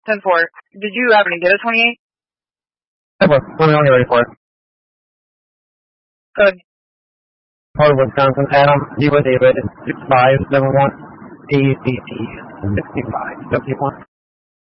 10-4. Did you happen to get a 28? Let me ready for it. Good. Port of Wisconsin, Adam, U.S. David, 6571, ACT, 6571.